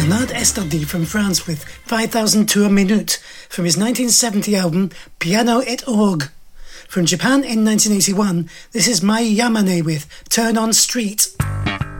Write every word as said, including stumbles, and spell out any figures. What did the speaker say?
Bernard Estardi from France with five thousand tours minutes from his nineteen seventy album Piano et Orgue. From Japan in nineteen eighty-one, this is Mai Yamane with Turn on Street.